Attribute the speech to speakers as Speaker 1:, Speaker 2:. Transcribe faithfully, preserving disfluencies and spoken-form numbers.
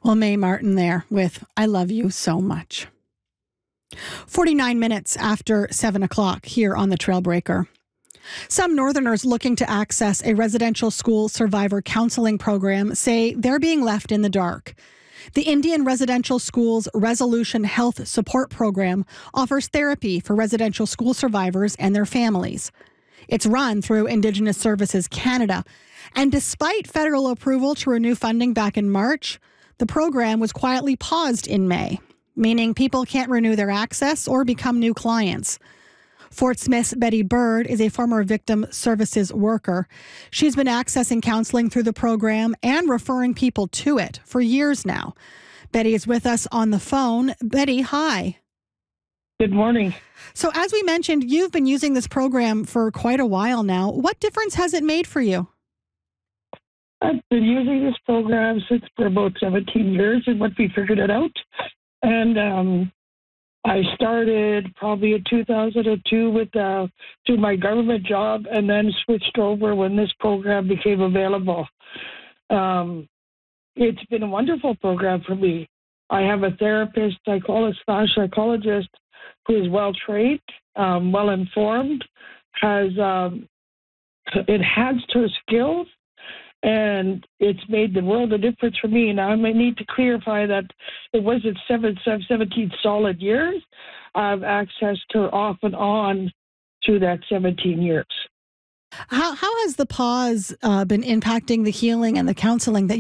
Speaker 1: Well, Mae Martin there with I Love You So Much. forty-nine minutes after seven o'clock here on the Trailbreaker. Some Northerners looking to access a residential school survivor counseling program say they're being left in the dark. The Indian Residential Schools Resolution Health Support Program offers therapy for residential school survivors and their families. It's run through Indigenous Services Canada, and despite federal approval to renew funding back in March, the program was quietly paused in May, meaning people can't renew their access or become new clients. Fort Smith's Betty Bird is a former victim services worker. She's been accessing counseling through the program and referring people to it for years now. Betty is with us on the phone. Betty, hi.
Speaker 2: Good morning.
Speaker 1: So as we mentioned, you've been using this program for quite a while now. What difference has it made for you?
Speaker 2: I've been using this program since for about seventeen years, and once we figured it out. And um, I started probably in two thousand two with uh, to my government job, and then switched over when this program became available. Um, it's been a wonderful program for me. I have a therapist, psychologist, slash psychologist who is well trained, um, well informed, has um, enhanced her skills. And it's made the world a difference for me. Now, I might need to clarify that it wasn't seven, seventeen solid years. I've accessed her off and on through that seventeen years.
Speaker 1: How, how has the pause uh, been impacting the healing and the counseling that